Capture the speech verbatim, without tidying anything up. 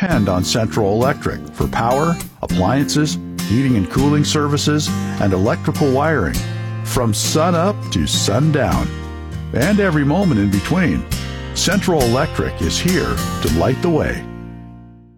depend on Central Electric for power, appliances, heating and cooling services, and electrical wiring, from sun up to sundown, and every moment in between. Central Electric is here to light the way.